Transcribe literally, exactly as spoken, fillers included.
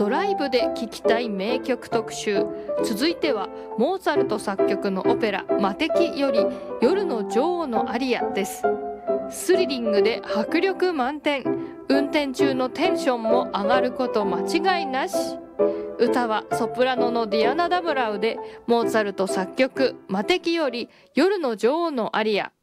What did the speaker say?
ドライブで聴きたい名曲特集。続いてはモーツァルト作曲のオペラ魔笛より夜の女王のアリアです。スリリングで迫力満点、運転中のテンションも上がること間違いなし。歌はソプラノのディアナ・ダブラウでモーツァルト作曲魔笛より夜の女王のアリア。